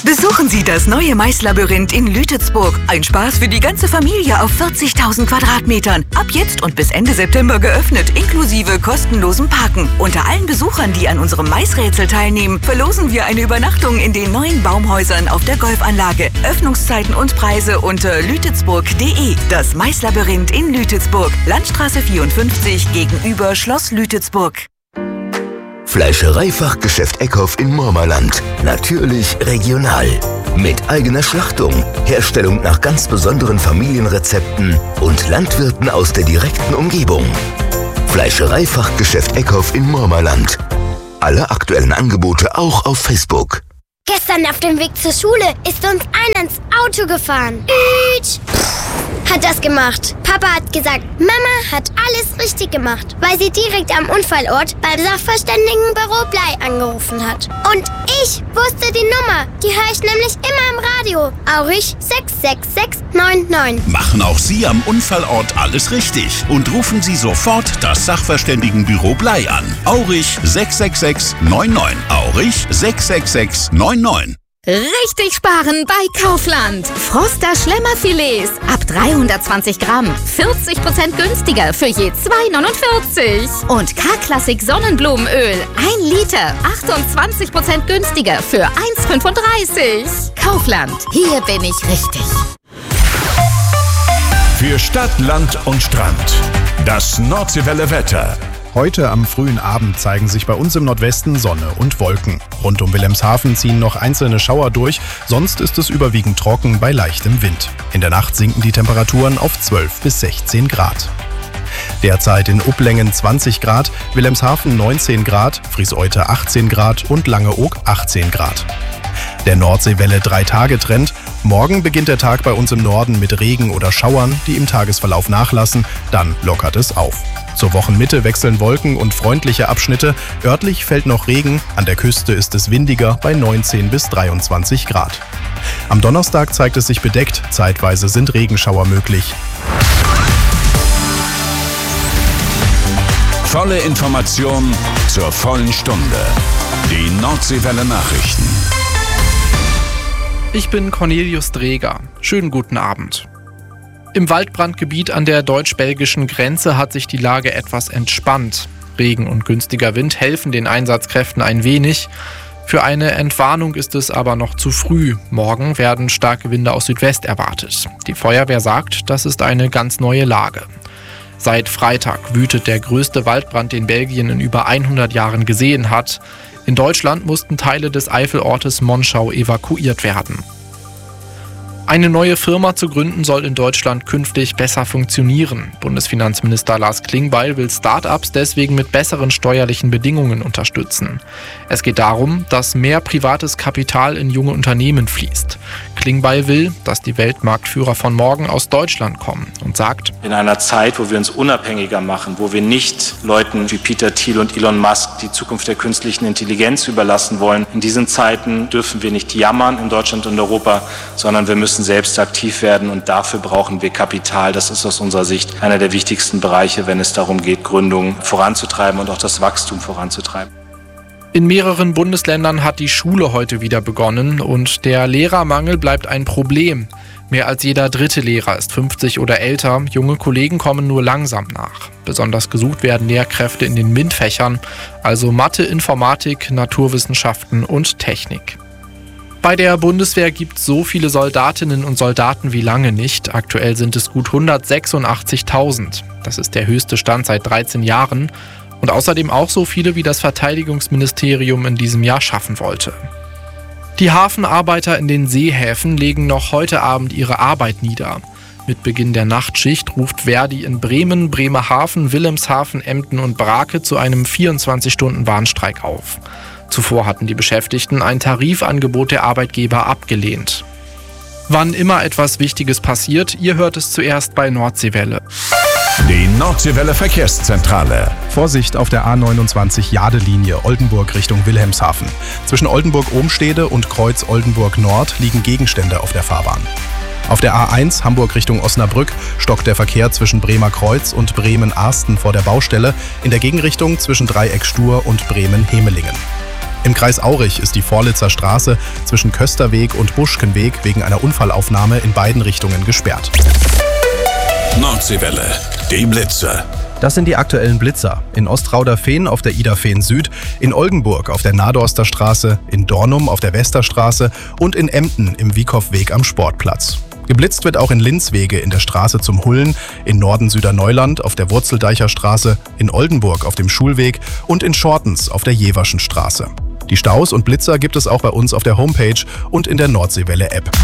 Besuchen Sie das neue Maislabyrinth in Lütetsburg. Ein Spaß für die ganze Familie auf 40.000 Quadratmetern. Ab jetzt und bis Ende September geöffnet, inklusive kostenlosem Parken. Unter allen Besuchern, die an unserem Maisrätsel teilnehmen, verlosen wir eine Übernachtung in den neuen Baumhäusern auf der Golfanlage. Öffnungszeiten und Preise unter lütetsburg.de. Das Maislabyrinth in Lütetsburg. Landstraße 54 gegenüber Schloss Lütetsburg. Fleischereifachgeschäft Eckhoff in Mormerland. Natürlich regional. Mit eigener Schlachtung, Herstellung nach ganz besonderen Familienrezepten und Landwirten aus der direkten Umgebung. Fleischereifachgeschäft Eckhoff in Mormerland. Alle aktuellen Angebote auch auf Facebook. Gestern auf dem Weg zur Schule ist uns einer ins Auto gefahren. Hat das gemacht. Papa hat gesagt, Mama hat alles richtig gemacht, weil sie direkt am Unfallort beim Sachverständigenbüro Blei angerufen hat. Und ich wusste die Nummer. Die höre ich nämlich immer im Radio. Aurich 66699. Machen auch Sie am Unfallort alles richtig und rufen Sie sofort das Sachverständigenbüro Blei an. Aurich 66699. Aurich 66699. Richtig sparen bei Kaufland. Froster Schlemmerfilets ab 320 Gramm. 40% günstiger für je 2,49. Und K-Klassik Sonnenblumenöl 1 Liter. 28% günstiger für 1,35. Kaufland. Hier bin ich richtig. Für Stadt, Land und Strand. Das Nordseewelle Wetter. Heute am frühen Abend zeigen sich bei uns im Nordwesten Sonne und Wolken. Rund um Wilhelmshaven ziehen noch einzelne Schauer durch, sonst ist es überwiegend trocken bei leichtem Wind. In der Nacht sinken die Temperaturen auf 12 bis 16 Grad. Derzeit in Uplengen 20 Grad, Wilhelmshaven 19 Grad, Frieseute 18 Grad und Langeoog 18 Grad. Der Nordseewelle-3-Tage-Trend. Morgen beginnt der Tag bei uns im Norden mit Regen oder Schauern, die im Tagesverlauf nachlassen, dann lockert es auf. Zur Wochenmitte wechseln Wolken und freundliche Abschnitte. Örtlich fällt noch Regen, an der Küste ist es windiger bei 19 bis 23 Grad. Am Donnerstag zeigt es sich bedeckt, zeitweise sind Regenschauer möglich. Volle Information zur vollen Stunde. Die Nordseewelle Nachrichten. Ich bin Cornelius Dreger. Schönen guten Abend. Im Waldbrandgebiet an der deutsch-belgischen Grenze hat sich die Lage etwas entspannt. Regen und günstiger Wind helfen den Einsatzkräften ein wenig. Für eine Entwarnung ist es aber noch zu früh. Morgen werden starke Winde aus Südwest erwartet. Die Feuerwehr sagt, das ist eine ganz neue Lage. Seit Freitag wütet der größte Waldbrand, den Belgien in über 100 Jahren gesehen hat. In Deutschland mussten Teile des Eifelortes Monschau evakuiert werden. Eine neue Firma zu gründen soll in Deutschland künftig besser funktionieren. Bundesfinanzminister Lars Klingbeil will Start-ups deswegen mit besseren steuerlichen Bedingungen unterstützen. Es geht darum, dass mehr privates Kapital in junge Unternehmen fließt. Klingbeil will, dass die Weltmarktführer von morgen aus Deutschland kommen und sagt: In einer Zeit, wo wir uns unabhängiger machen, wo wir nicht Leuten wie Peter Thiel und Elon Musk die Zukunft der künstlichen Intelligenz überlassen wollen, in diesen Zeiten dürfen wir nicht jammern in Deutschland und Europa, sondern wir müssen selbst aktiv werden und dafür brauchen wir Kapital. Das ist aus unserer Sicht einer der wichtigsten Bereiche, wenn es darum geht, Gründungen voranzutreiben und auch das Wachstum voranzutreiben. In mehreren Bundesländern hat die Schule heute wieder begonnen und der Lehrermangel bleibt ein Problem. Mehr als jeder dritte Lehrer ist 50 oder älter, junge Kollegen kommen nur langsam nach. Besonders gesucht werden Lehrkräfte in den MINT-Fächern, also Mathe, Informatik, Naturwissenschaften und Technik. Bei der Bundeswehr gibt es so viele Soldatinnen und Soldaten wie lange nicht. Aktuell sind es gut 186.000. Das ist der höchste Stand seit 13 Jahren. Und außerdem auch so viele, wie das Verteidigungsministerium in diesem Jahr schaffen wollte. Die Hafenarbeiter in den Seehäfen legen noch heute Abend ihre Arbeit nieder. Mit Beginn der Nachtschicht ruft Verdi in Bremen, Bremerhaven, Wilhelmshaven, Emden und Brake zu einem 24-Stunden-Warnstreik auf. Zuvor hatten die Beschäftigten ein Tarifangebot der Arbeitgeber abgelehnt. Wann immer etwas Wichtiges passiert, ihr hört es zuerst bei Nordseewelle. Die Nordseewelle Verkehrszentrale. Vorsicht auf der A29 Jade-Linie Oldenburg Richtung Wilhelmshaven. Zwischen Oldenburg-Ohmstede und Kreuz Oldenburg-Nord liegen Gegenstände auf der Fahrbahn. Auf der A1 Hamburg Richtung Osnabrück stockt der Verkehr zwischen Bremer Kreuz und Bremen-Arsten vor der Baustelle, in der Gegenrichtung zwischen Dreieck Stur und Bremen-Hemelingen. Im Kreis Aurich ist die Vorlitzer Straße zwischen Kösterweg und Buschkenweg wegen einer Unfallaufnahme in beiden Richtungen gesperrt. Nordseewelle, die Blitze. Das sind die aktuellen Blitzer. In Ostrauder-Fehn auf der Ida-Fehn Süd, in Oldenburg auf der Nadorster Straße, in Dornum auf der Westerstraße und in Emden im Wiekow-Weg am Sportplatz. Geblitzt wird auch in Linzwege in der Straße zum Hullen, in Norden-Süderneuland auf der Wurzeldeicher Straße, in Oldenburg auf dem Schulweg und in Schortens auf der Jeverschen Straße. Die Staus und Blitzer gibt es auch bei uns auf der Homepage und in der Nordseewelle-App.